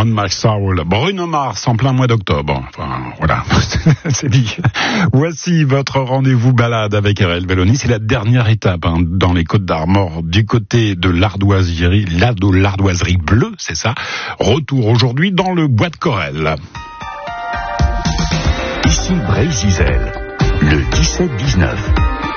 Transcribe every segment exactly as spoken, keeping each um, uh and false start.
On My Soul. Bruno Mars en plein mois d'octobre. Enfin, voilà, c'est dit. Voici votre rendez-vous balade avec R L Belloni. C'est la dernière étape hein, dans les Côtes d'Armor du côté de l'ardoiserie, là de l'ardoiserie bleue, c'est ça. Retour aujourd'hui dans le bois de Corel. Ici Bray-Zizel, le dix-sept dix-neuf.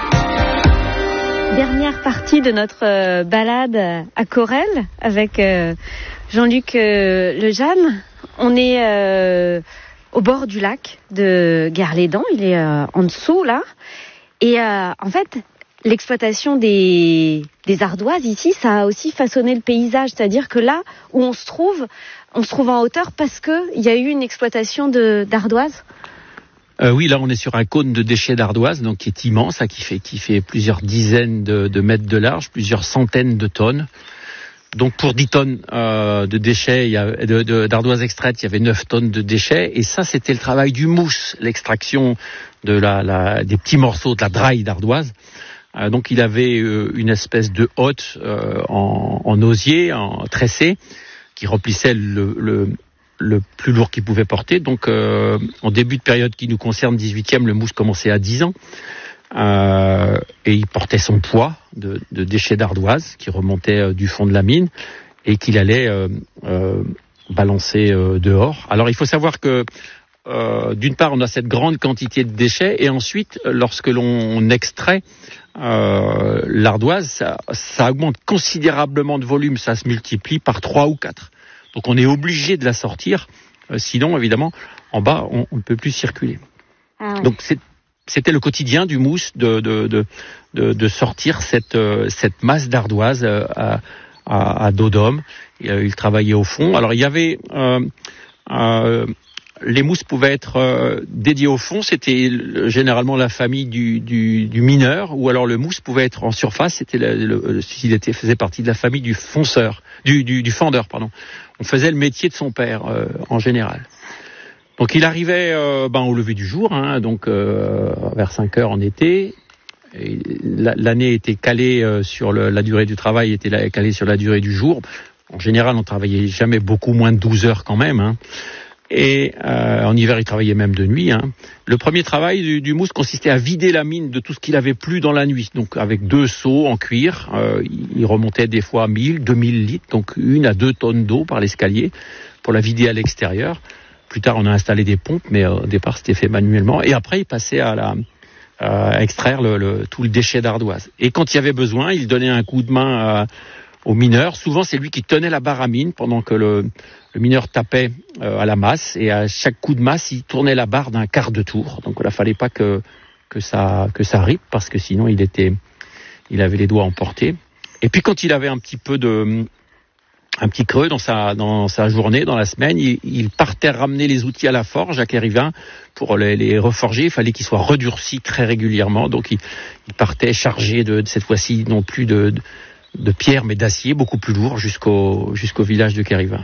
Dernière partie de notre euh, balade à Corel avec euh, Jean-Luc euh, Lejeanne. On est euh, au bord du lac de Guerlédan, il est euh, en dessous là. Et euh, en fait, l'exploitation des, des ardoises ici, ça a aussi façonné le paysage. C'est-à-dire que là où on se trouve, on se trouve en hauteur parce qu'il y a eu une exploitation de, d'ardoises. Euh, oui, là on est sur un cône de déchets d'ardoise, donc qui est immense, hein, qui fait qui fait plusieurs dizaines de, de mètres de large, plusieurs centaines de tonnes. Donc pour dix tonnes euh, de déchets, il y a, de, de, d'ardoise extraite, il y avait neuf tonnes de déchets, et ça c'était le travail du mousse, l'extraction de la, la des petits morceaux de la draille d'ardoise. Euh, donc il avait euh, une espèce de hotte euh, en, en osier, en tressé, qui remplissait le, le le plus lourd qu'il pouvait porter. Donc, euh, en début de période qui nous concerne, dix-huitième, le mousse commençait à dix ans. Euh, et il portait son poids de, de déchets d'ardoise qui remontait euh, du fond de la mine et qu'il allait euh, euh, balancer euh, dehors. Alors, il faut savoir que, euh, d'une part, on a cette grande quantité de déchets et ensuite, lorsque l'on extrait euh, l'ardoise, ça, ça augmente considérablement de volume, ça se multiplie par trois ou quatre. Donc on est obligé de la sortir, euh, sinon évidemment en bas on ne peut plus circuler. Ah ouais. Donc c'est, c'était le quotidien du mousse de, de, de, de, de sortir cette, euh, cette masse d'ardoise euh, à, à, à dos d'homme. Il, il travaillait au fond. Alors il y avait... Euh, euh, les mousses pouvaient être euh, dédiées au fond, c'était le, généralement la famille du, du, du mineur, ou alors le mousse pouvait être en surface, c'était le, le, s'il était, faisait partie de la famille du fonceur, du, du, du fendeur, pardon. On faisait le métier de son père euh, en général. Donc il arrivait euh, ben, au lever du jour, hein, donc euh, vers cinq heures en été. Et l'année était calée euh, sur le, la durée du travail, était calée sur la durée du jour. En général, on travaillait jamais beaucoup moins de douze heures quand même, hein. Et euh, en hiver, il travaillait même de nuit. Hein. Le premier travail du, du mousse consistait à vider la mine de tout ce qu'il avait plu dans la nuit. Donc avec deux seaux en cuir, euh, il remontait des fois mille, deux mille litres, donc une à deux tonnes d'eau par l'escalier pour la vider à l'extérieur. Plus tard, on a installé des pompes, mais euh, au départ, c'était fait manuellement. Et après, il passait à, la, à extraire le, le, tout le déchet d'ardoise. Et quand il y avait besoin, il donnait un coup de main à, au mineur. Souvent, c'est lui qui tenait la barre à mine pendant que le... Le mineur tapait euh, à la masse et à chaque coup de masse, il tournait la barre d'un quart de tour. Donc il ne fallait pas que que ça que ça ripe parce que sinon il était il avait les doigts emportés. Et puis quand il avait un petit peu de un petit creux dans sa dans sa journée, dans la semaine, il, il partait ramener les outils à la forge à Kérivin pour les, les reforger. Il fallait qu'ils soient redurcis très régulièrement. Donc il, il partait chargé de, de cette fois-ci non plus de, de de pierre mais d'acier, beaucoup plus lourd jusqu'au jusqu'au village de Kérivin.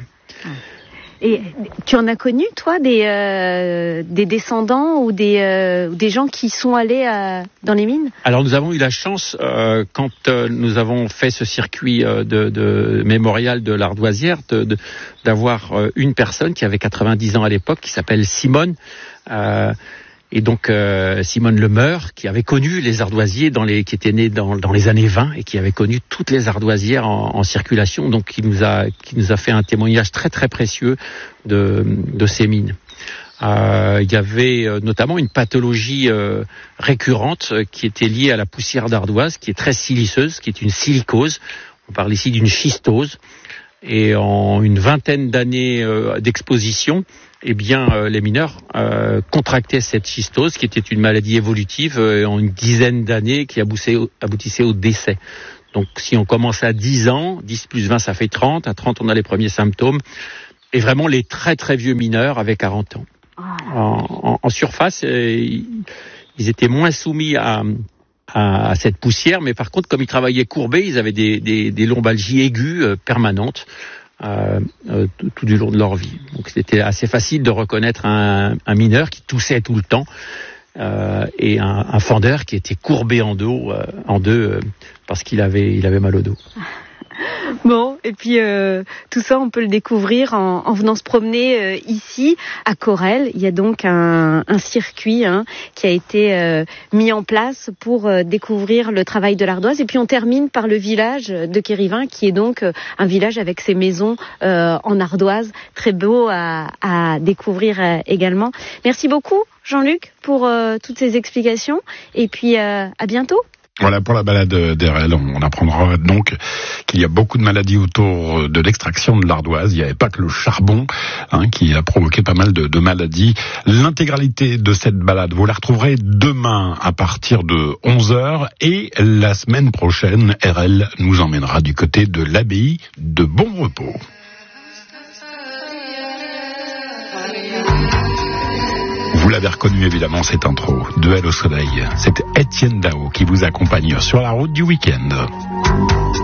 Et tu en as connu, toi, des, euh, des descendants ou des, euh, des gens qui sont allés euh, dans les mines ? Alors nous avons eu la chance, euh, quand euh, nous avons fait ce circuit euh, de, de mémorial de l'ardoisière, de, de, d'avoir euh, une personne qui avait quatre-vingt-dix ans à l'époque, qui s'appelle Simone, euh, et donc euh, Simone Lemeur, qui avait connu les ardoisiers, dans les, qui était né dans, dans les années vingt et qui avait connu toutes les ardoisières en, en circulation, donc qui nous a qui nous a fait un témoignage très très précieux de de ces mines. Euh, il y avait euh, notamment une pathologie euh, récurrente euh, qui était liée à la poussière d'ardoise, qui est très siliceuse, qui est une silicose. On parle ici d'une schistose. Et en une vingtaine d'années euh, d'exposition, eh bien, euh, les mineurs euh, contractaient cette schistose, qui était une maladie évolutive, euh, en une dizaine d'années, qui aboutissait au, aboutissait au décès. Donc, si on commence à dix ans, dix plus vingt, ça fait trente. À trente, on a les premiers symptômes. Et vraiment, les très très vieux mineurs avaient quarante ans. En, en, en surface, euh, ils étaient moins soumis à... à cette poussière, mais par contre, comme ils travaillaient courbés, ils avaient des, des, des lombalgies aiguës euh, permanentes euh, euh, tout, tout du long de leur vie. Donc c'était assez facile de reconnaître un, un mineur qui toussait tout le temps euh, et un, un fendeur qui était courbé en dos, euh, en deux, euh, parce qu'il avait, il avait mal au dos. Bon, et puis euh, tout ça, on peut le découvrir en, en venant se promener euh, ici, à Corel. Il y a donc un, un circuit hein, qui a été euh, mis en place pour euh, découvrir le travail de l'ardoise. Et puis on termine par le village de Quérivin, qui est donc euh, un village avec ses maisons euh, en ardoise, très beau à, à découvrir euh, également. Merci beaucoup, Jean-Luc, pour euh, toutes ces explications. Et puis euh, à bientôt. Voilà pour la balade d'R L. On apprendra donc qu'il y a beaucoup de maladies autour de l'extraction de l'ardoise. Il n'y avait pas que le charbon hein, qui a provoqué pas mal de, de maladies. L'intégralité de cette balade, vous la retrouverez demain à partir de onze heures. Et la semaine prochaine, R L nous emmènera du côté de l'abbaye de Bonrepos. Vous l'avez reconnu évidemment cette intro, Duel au soleil. C'est Étienne Dao qui vous accompagne sur la route du week-end.